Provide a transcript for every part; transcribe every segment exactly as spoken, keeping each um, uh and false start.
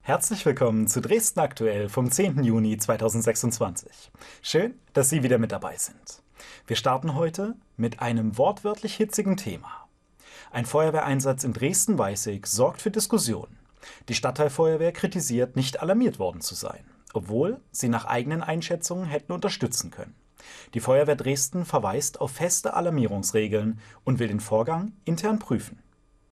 Herzlich willkommen zu Dresden aktuell vom zehnten Juni zweitausendsechsundzwanzig. Schön, dass Sie wieder mit dabei sind. Wir starten heute mit einem wortwörtlich hitzigen Thema. Ein Feuerwehreinsatz in Dresden-Weißig sorgt für Diskussionen. Die Stadtteilfeuerwehr kritisiert, nicht alarmiert worden zu sein, obwohl sie nach eigenen Einschätzungen hätten unterstützen können. Die Feuerwehr Dresden verweist auf feste Alarmierungsregeln und will den Vorgang intern prüfen.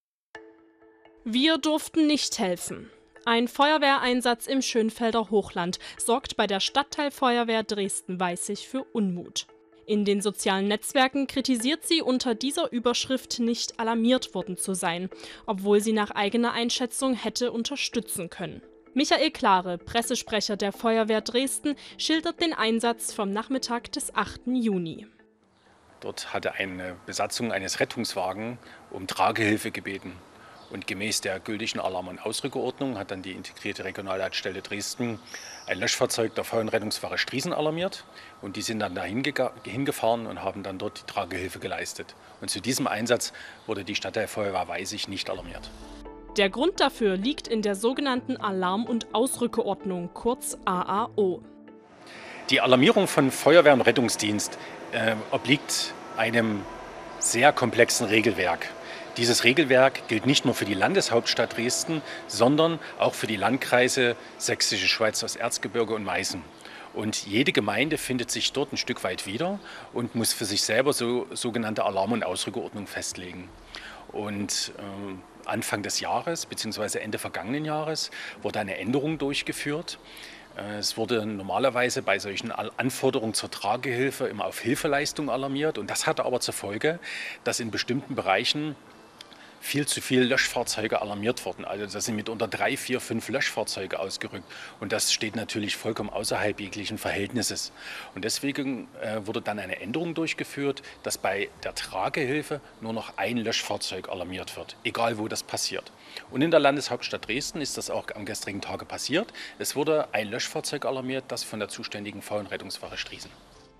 Wir durften nicht helfen. Ein Feuerwehreinsatz im Schönfelder Hochland sorgt bei der Stadtteilfeuerwehr Dresden-Weißig für Unmut. In den sozialen Netzwerken kritisiert sie, unter dieser Überschrift nicht alarmiert worden zu sein, obwohl sie nach eigener Einschätzung hätte unterstützen können. Michael Klare, Pressesprecher der Feuerwehr Dresden, schildert den Einsatz vom Nachmittag des achten Juni. Dort hatte eine Besatzung eines Rettungswagens um Tragehilfe gebeten. Und gemäß der gültigen Alarm- und Ausrückeordnung hat dann die integrierte Regionalleitstelle Dresden ein Löschfahrzeug der Feuer- und Rettungswache Striesen alarmiert. Und die sind dann dahin hingefahren und haben dann dort die Tragehilfe geleistet. Und zu diesem Einsatz wurde die Stadtteilfeuerwehr Weißig nicht alarmiert. Der Grund dafür liegt in der sogenannten Alarm- und Ausrückeordnung, kurz A A O. Die Alarmierung von Feuerwehr und Rettungsdienst äh, obliegt einem sehr komplexen Regelwerk. Dieses Regelwerk gilt nicht nur für die Landeshauptstadt Dresden, sondern auch für die Landkreise Sächsische Schweiz, das Erzgebirge und Meißen. Und jede Gemeinde findet sich dort ein Stück weit wieder und muss für sich selber so sogenannte Alarm- und Ausrückeordnung festlegen. Und äh, Anfang des Jahres bzw. Ende vergangenen Jahres wurde eine Änderung durchgeführt. Es wurde normalerweise bei solchen Anforderungen zur Tragehilfe immer auf Hilfeleistung alarmiert. Und das hatte aber zur Folge, dass in bestimmten Bereichen viel zu viele Löschfahrzeuge alarmiert wurden. Also da sind mitunter drei, vier, fünf Löschfahrzeuge ausgerückt. Und das steht natürlich vollkommen außerhalb jeglichen Verhältnisses. Und deswegen äh, wurde dann eine Änderung durchgeführt, dass bei der Tragehilfe nur noch ein Löschfahrzeug alarmiert wird, egal wo das passiert. Und in der Landeshauptstadt Dresden ist das auch am gestrigen Tage passiert. Es wurde ein Löschfahrzeug alarmiert, das von der zuständigen Feuer- und Rettungswache Striesen.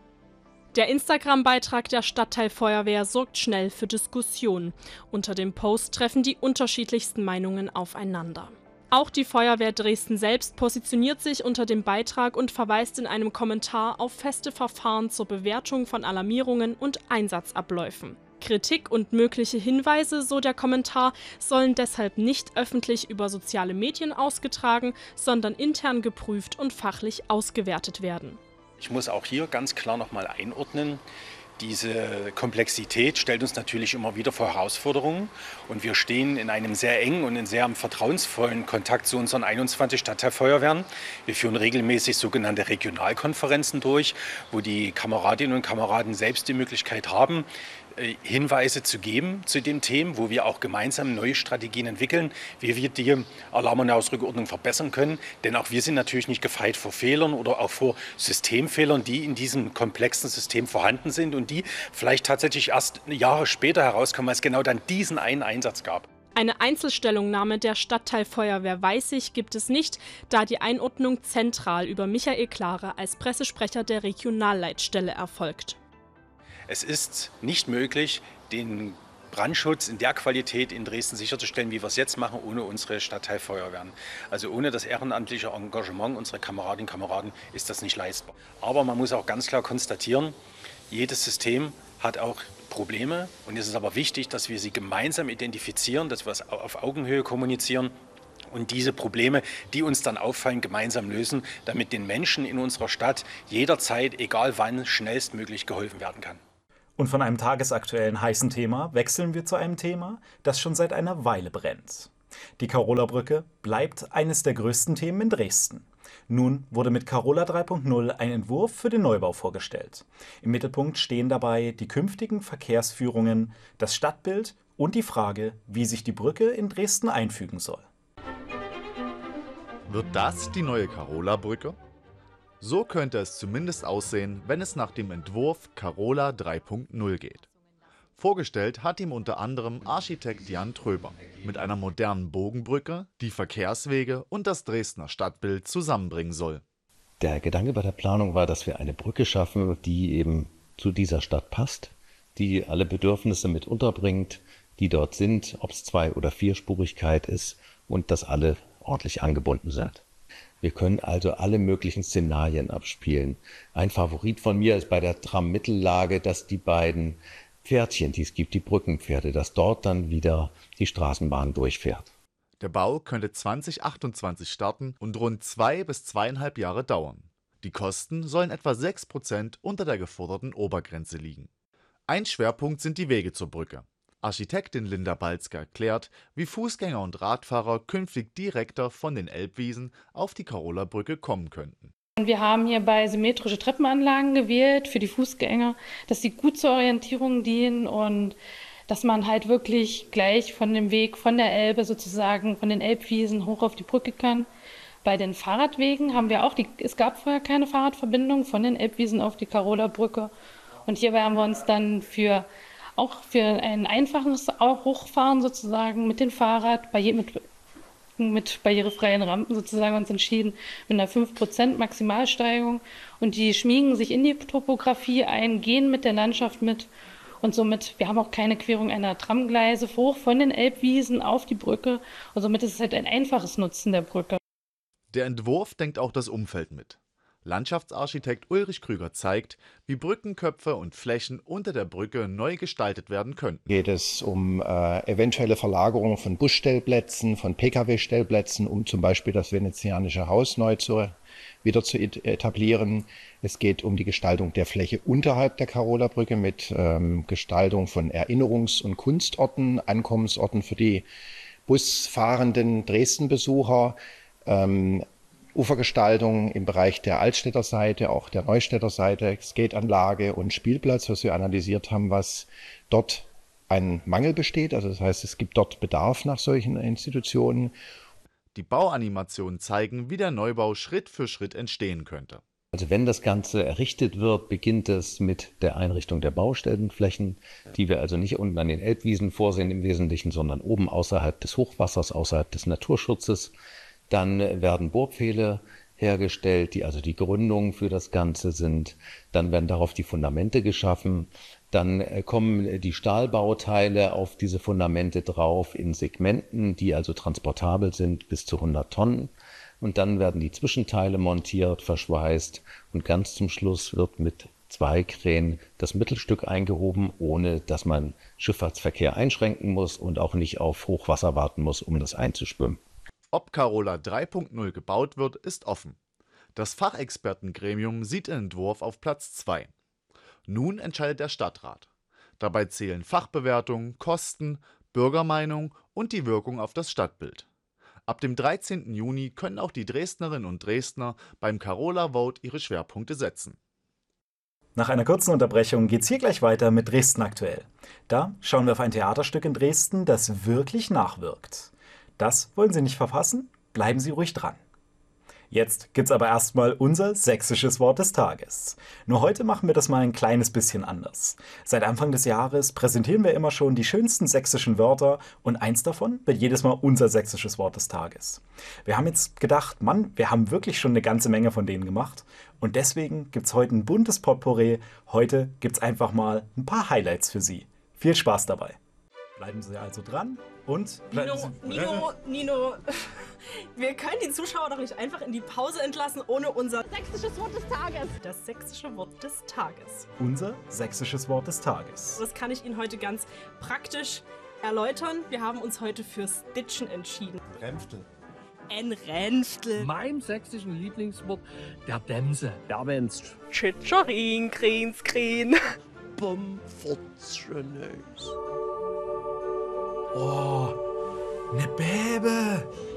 Der Instagram-Beitrag der Stadtteilfeuerwehr sorgt schnell für Diskussionen. Unter dem Post treffen die unterschiedlichsten Meinungen aufeinander. Auch die Feuerwehr Dresden selbst positioniert sich unter dem Beitrag und verweist in einem Kommentar auf feste Verfahren zur Bewertung von Alarmierungen und Einsatzabläufen. Kritik und mögliche Hinweise, so der Kommentar, sollen deshalb nicht öffentlich über soziale Medien ausgetragen, sondern intern geprüft und fachlich ausgewertet werden. Ich muss auch hier ganz klar noch mal einordnen, diese Komplexität stellt uns natürlich immer wieder vor Herausforderungen. Und wir stehen in einem sehr engen und in sehr vertrauensvollen Kontakt zu unseren einundzwanzig Stadtteilfeuerwehren. Wir führen regelmäßig sogenannte Regionalkonferenzen durch, wo die Kameradinnen und Kameraden selbst die Möglichkeit haben, Hinweise zu geben zu den Themen, wo wir auch gemeinsam neue Strategien entwickeln, wie wir die Alarm- und Ausrückeordnung verbessern können. Denn auch wir sind natürlich nicht gefeit vor Fehlern oder auch vor Systemfehlern, die in diesem komplexen System vorhanden sind und die vielleicht tatsächlich erst Jahre später herauskommen, weil es genau dann diesen einen Einsatz gab. Eine Einzelstellungnahme der Stadtteilfeuerwehr Weißig gibt es nicht, da die Einordnung zentral über Michael Klare als Pressesprecher der Regionalleitstelle erfolgt. Es ist nicht möglich, den Brandschutz in der Qualität in Dresden sicherzustellen, wie wir es jetzt machen, ohne unsere Stadtteilfeuerwehren. Also ohne das ehrenamtliche Engagement unserer Kameradinnen und Kameraden ist das nicht leistbar. Aber man muss auch ganz klar konstatieren, jedes System hat auch Probleme. Und es ist aber wichtig, dass wir sie gemeinsam identifizieren, dass wir es auf Augenhöhe kommunizieren und diese Probleme, die uns dann auffallen, gemeinsam lösen, damit den Menschen in unserer Stadt jederzeit, egal wann, schnellstmöglich geholfen werden kann. Und von einem tagesaktuellen heißen Thema wechseln wir zu einem Thema, das schon seit einer Weile brennt. Die Carola-Brücke bleibt eines der größten Themen in Dresden. Nun wurde mit Carola drei Punkt null ein Entwurf für den Neubau vorgestellt. Im Mittelpunkt stehen dabei die künftigen Verkehrsführungen, das Stadtbild und die Frage, wie sich die Brücke in Dresden einfügen soll. Wird das die neue Carola-Brücke? So könnte es zumindest aussehen, wenn es nach dem Entwurf Carola drei Punkt null geht. Vorgestellt hat ihm unter anderem Architekt Jan Tröber mit einer modernen Bogenbrücke, die Verkehrswege und das Dresdner Stadtbild zusammenbringen soll. Der Gedanke bei der Planung war, dass wir eine Brücke schaffen, die eben zu dieser Stadt passt, die alle Bedürfnisse mit unterbringt, die dort sind, ob es zwei- oder vierspurigkeit ist und dass alle ordentlich angebunden sind. Wir können also alle möglichen Szenarien abspielen. Ein Favorit von mir ist bei der Tram-Mittellage, dass die beiden Pferdchen, die es gibt, die Brückenpferde, dass dort dann wieder die Straßenbahn durchfährt. Der Bau könnte zwanzig achtundzwanzig starten und rund zwei bis zweieinhalb Jahre dauern. Die Kosten sollen etwa sechs Prozent unter der geforderten Obergrenze liegen. Ein Schwerpunkt sind die Wege zur Brücke. Architektin Linda Balzke erklärt, wie Fußgänger und Radfahrer künftig direkter von den Elbwiesen auf die Karola-Brücke kommen könnten. Wir haben hierbei symmetrische Treppenanlagen gewählt für die Fußgänger, dass sie gut zur Orientierung dienen und dass man halt wirklich gleich von dem Weg von der Elbe sozusagen, von den Elbwiesen hoch auf die Brücke kann. Bei den Fahrradwegen haben wir auch, die, es gab vorher keine Fahrradverbindung von den Elbwiesen auf die Karola-Brücke. Und hierbei haben wir uns dann für, auch für ein einfaches Hochfahren sozusagen mit dem Fahrrad, bei, mit, mit barrierefreien Rampen sozusagen uns entschieden, mit einer fünf Prozent Maximalsteigung. Und die schmiegen sich in die Topografie ein, gehen mit der Landschaft mit. Und somit, wir haben auch keine Querung einer Tramgleise hoch von den Elbwiesen auf die Brücke. Und somit ist es halt ein einfaches Nutzen der Brücke. Der Entwurf denkt auch das Umfeld mit. Landschaftsarchitekt Ulrich Krüger zeigt, wie Brückenköpfe und Flächen unter der Brücke neu gestaltet werden könnten. Geht es um äh, eventuelle Verlagerung von Busstellplätzen, von Pkw-Stellplätzen, um zum Beispiel das venezianische Haus neu zu, wieder zu etablieren. Es geht um die Gestaltung der Fläche unterhalb der Karola-Brücke mit ähm, Gestaltung von Erinnerungs- und Kunstorten, Ankommensorten für die busfahrenden Dresden-Besucher, ähm, Ufergestaltung im Bereich der Altstädter Seite, auch der Neustädter Seite, Skateanlage und Spielplatz, was wir analysiert haben, was dort ein Mangel besteht. Also das heißt, es gibt dort Bedarf nach solchen Institutionen. Die Bauanimationen zeigen, wie der Neubau Schritt für Schritt entstehen könnte. Also wenn das Ganze errichtet wird, beginnt es mit der Einrichtung der Baustellenflächen, die wir also nicht unten an den Elbwiesen vorsehen im Wesentlichen, sondern oben außerhalb des Hochwassers, außerhalb des Naturschutzes. Dann werden Bohrpfähle hergestellt, die also die Gründung für das Ganze sind. Dann werden darauf die Fundamente geschaffen. Dann kommen die Stahlbauteile auf diese Fundamente drauf in Segmenten, die also transportabel sind bis zu hundert Tonnen. Und dann werden die Zwischenteile montiert, verschweißt und ganz zum Schluss wird mit zwei Kränen das Mittelstück eingehoben, ohne dass man Schifffahrtsverkehr einschränken muss und auch nicht auf Hochwasser warten muss, um das einzuschwimmen. Ob Karola drei Punkt null gebaut wird, ist offen. Das Fachexpertengremium sieht den Entwurf auf Platz zwei. Nun entscheidet der Stadtrat. Dabei zählen Fachbewertung, Kosten, Bürgermeinung und die Wirkung auf das Stadtbild. Ab dem dreizehnten Juni können auch die Dresdnerinnen und Dresdner beim Karola Vote ihre Schwerpunkte setzen. Nach einer kurzen Unterbrechung geht's hier gleich weiter mit Dresden aktuell. Da schauen wir auf ein Theaterstück in Dresden, das wirklich nachwirkt. Das wollen Sie nicht verpassen? Bleiben Sie ruhig dran. Jetzt gibt's aber erstmal unser sächsisches Wort des Tages. Nur heute machen wir das mal ein kleines bisschen anders. Seit Anfang des Jahres präsentieren wir immer schon die schönsten sächsischen Wörter und eins davon wird jedes Mal unser sächsisches Wort des Tages. Wir haben jetzt gedacht, Mann, wir haben wirklich schon eine ganze Menge von denen gemacht und deswegen gibt's heute ein buntes Potpourri. Heute gibt's einfach mal ein paar Highlights für Sie. Viel Spaß dabei. Bleiben Sie also dran und bleiben Nino, Sie Nino, Nino, wir können die Zuschauer doch nicht einfach in die Pause entlassen ohne unser sächsisches Wort des Tages. Das sächsische Wort des Tages. Unser sächsisches Wort des Tages. Das kann ich Ihnen heute ganz praktisch erläutern. Wir haben uns heute für Stitchen entschieden. Ränftel. Ein Ränftel. Mein sächsischen Lieblingswort, der Dämse. Der Wenst. Tschitscherin, Krenskren. Bomfortschönös. Oh, ne Bäbe.